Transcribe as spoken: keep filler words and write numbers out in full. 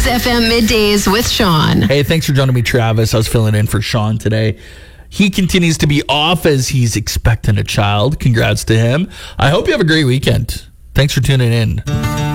F M Middays with Sean. Hey, thanks for joining me, Travis. I was filling in for Sean today. He continues to be off as he's expecting a child. Congrats to him. I hope you have a great weekend. Thanks for tuning in.